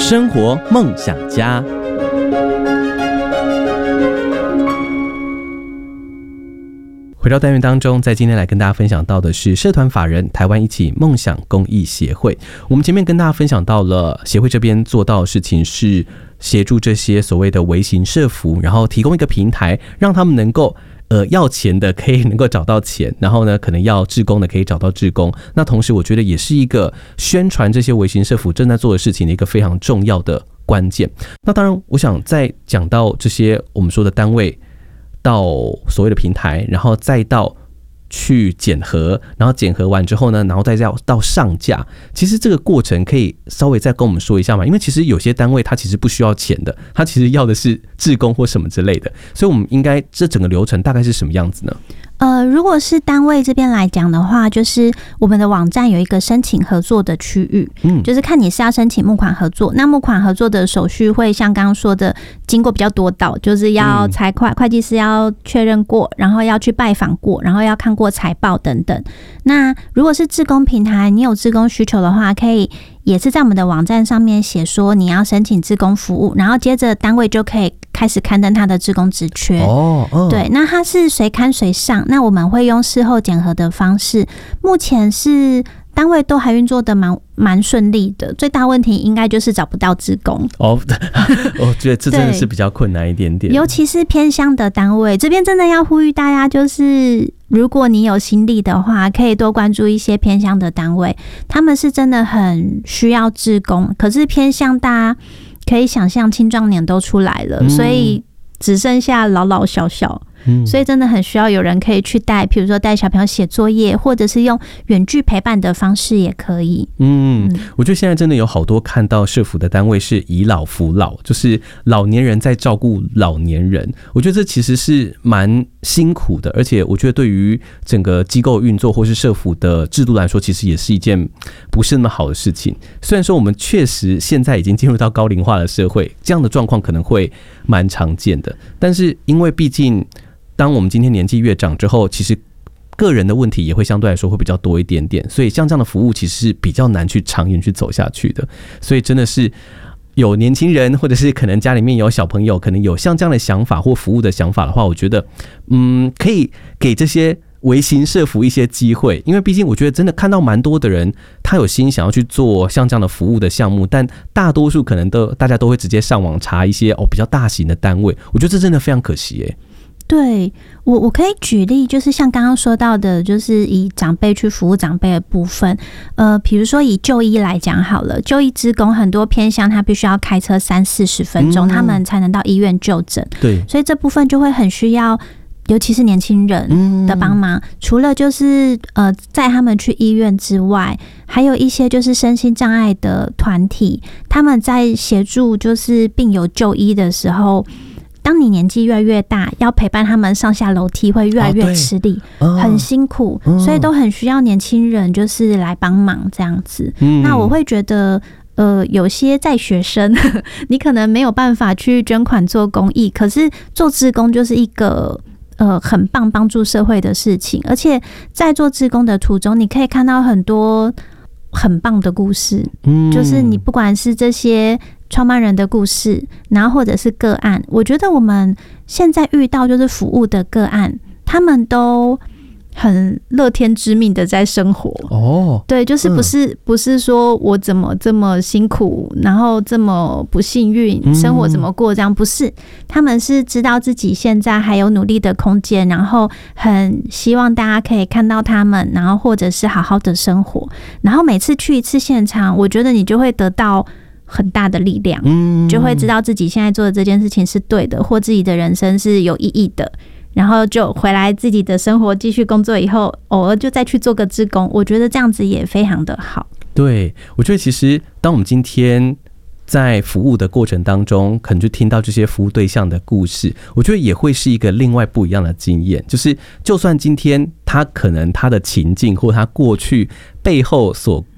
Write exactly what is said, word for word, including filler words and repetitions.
生活梦想家。回到单元当中，在今天来跟大家分享到的是社团法人台湾一起梦想公益协会。我们前面跟大家分享到了协会这边做到的事情是协助这些所谓的微型社福，然后提供一个平台，让他们能够呃要钱的可以能够找到钱，然后呢可能要志工的可以找到志工。那同时我觉得也是一个宣传这些微型社福正在做的事情的一个非常重要的关键。那当然我想在讲到这些我们说的单位到所谓的平台，然后再到去检核，然后检核完之后呢，然后再到上架。其实这个过程可以稍微再跟我们说一下嘛，因为其实有些单位它其实不需要钱的，它其实要的是志工或什么之类的，所以我们应该这整个流程大概是什么样子呢？ 呃，如果是单位这边来讲的话，就是我们的网站有一个申请合作的区域，嗯，就是看你是要申请募款合作，那募款合作的手续会像刚刚说的，经过比较多道，就是要财会会计师要确认过，然后要去拜访过，然后要看过财报等等。那如果是志工平台，你有志工需求的话，可以也是在我们的网站上面写说你要申请志工服务，然后接着单位就可以开始刊登他的志工职缺。哦，哦对，那它是随刊随上，那我们会用事后检核的方式，目前是单位都还运作的蛮蛮顺利的，最大问题应该就是找不到志工。哦， 我觉得这真的是比较困难一点点， 尤其是偏乡的单位，这边真的要呼吁大家，就是如果你有心力的话，可以多关注一些偏乡的单位，他们是真的很需要志工，可是偏乡大家可以想象青壮年都出来了，嗯，所以只剩下老老小小。嗯，所以真的很需要有人可以去带，比如说带小朋友写作业，或者是用远距陪伴的方式也可以。 嗯，我觉得现在真的有好多看到社福的单位是以老扶老，就是老年人在照顾老年人。我觉得这其实是蛮辛苦的，而且我觉得对于整个机构运作或是社福的制度来说，其实也是一件不是那么好的事情。虽然说我们确实现在已经进入到高龄化的社会，这样的状况可能会蛮常见的，但是因为毕竟当我们今天年纪越长之后，其实个人的问题也会相对来说会比较多一点点，所以像这样的服务其实是比较难去长远去走下去的。所以真的是有年轻人，或者是可能家里面有小朋友，可能有像这样的想法或服务的想法的话，我觉得嗯，可以给这些微型社福一些机会，因为毕竟我觉得真的看到蛮多的人他有心想要去做像这样的服务的项目，但大多数可能都大家都会直接上网查一些哦比较大型的单位，我觉得这真的非常可惜耶。 对，我我可以举例，就是像刚刚说到的，就是以长辈去服务长辈的部分，呃，比如说以就医来讲好了，就医志工很多偏乡，他必须要开车三四十分钟，嗯，他们才能到医院就诊。对，所以这部分就会很需要，尤其是年轻人的帮忙。嗯，除了就是呃载他们去医院之外，还有一些就是身心障碍的团体，他们在协助就是病友就医的时候。当你年纪越来越大，要陪伴他们上下楼梯会越来越吃力，哦，很辛苦，哦，所以都很需要年轻人就是来帮忙这样子。嗯，那我会觉得呃，有些在学生你可能没有办法去捐款做公益，可是做志工就是一个呃很棒帮助社会的事情，而且在做志工的途中，你可以看到很多很棒的故事，嗯，就是你不管是这些创办人的故事，然后或者是个案，我觉得我们现在遇到就是服务的个案，他们都很乐天知命的在生活。哦，对，就是不是、嗯、不是说我怎么这么辛苦，然后这么不幸运，生活怎么过这样，不是，他们是知道自己现在还有努力的空间，然后很希望大家可以看到他们，然后或者是好好的生活，然后每次去一次现场，我觉得你就会得到很大的力量，嗯，就会知道自己现在做的这件事情是对的，或自己的人生是有意义的，然后就回来自己的生活继续工作以后，偶尔就再去做个志工，我觉得这样子也非常的好。 对，我觉得其实当我们今天在服务的过程当中，可能就听到这些服务对象的故事，我觉得也会是一个另外不一样的经验，就是就算今天他可能他的情境或他过去背后所